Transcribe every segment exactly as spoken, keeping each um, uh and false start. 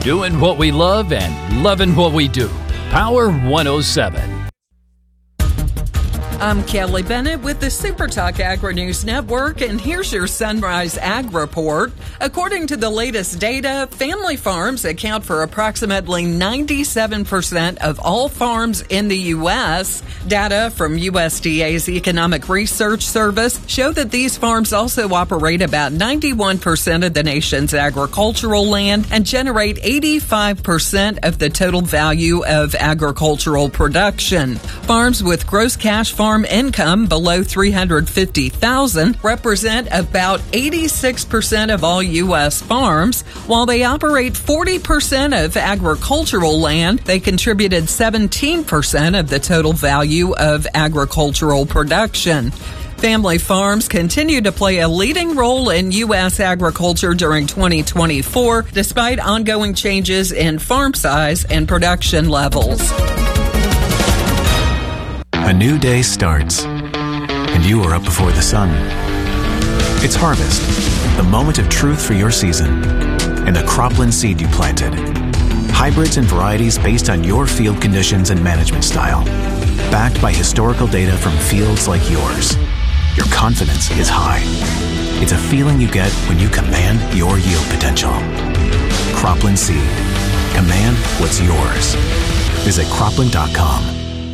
Doing what we love and loving what we do. Power one oh seven. I'm Kelly Bennett with the SuperTalk Agri-News Network, and here's your Sunrise Ag Report. According to the latest data, family farms account for approximately ninety-seven percent of all farms in the U S. Data from U S D A's Economic Research Service show that these farms also operate about ninety-one percent of the nation's agricultural land and generate eighty-five percent of the total value of agricultural production. Farms with gross cash farm income below three hundred fifty thousand dollars represent about eighty-six percent of all U S farms. While they operate forty percent of agricultural land, they contributed seventeen percent of the total value of agricultural production. Family farms continue to play a leading role in U S agriculture during twenty twenty-four, despite ongoing changes in farm size and production levels. A new day starts, and you are up before the sun. It's harvest, the moment of truth for your season, and the cropland seed you planted. Hybrids and varieties based on your field conditions and management style, backed by historical data from fields like yours. Your confidence is high. It's a feeling you get when you command your yield potential. Cropland Seed. Command what's yours. Visit cropland dot com.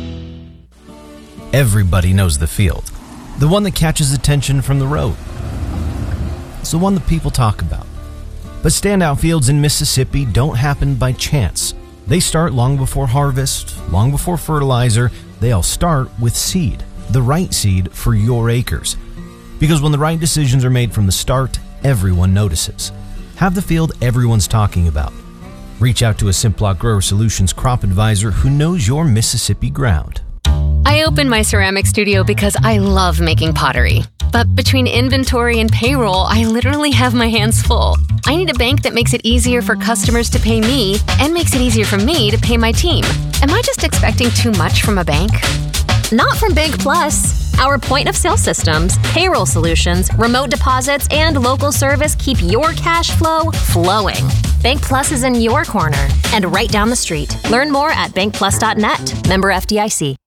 Everybody knows the field. The one that catches attention from the road. It's the one that people talk about. But standout fields in Mississippi don't happen by chance. They start long before harvest, long before fertilizer. They all start with seed, the right seed for your acres. Because when the right decisions are made from the start, everyone notices. Have the field everyone's talking about. Reach out to a Simplot Grower Solutions crop advisor who knows your Mississippi ground. I opened my ceramic studio because I love making pottery. But between inventory and payroll, I literally have my hands full. I need a bank that makes it easier for customers to pay me and makes it easier for me to pay my team. Am I just expecting too much from a bank? Not from Bank Plus. Our point-of-sale systems, payroll solutions, remote deposits, and local service keep your cash flow flowing. Bank Plus is in your corner and right down the street. Learn more at bank plus dot net. Member F D I C.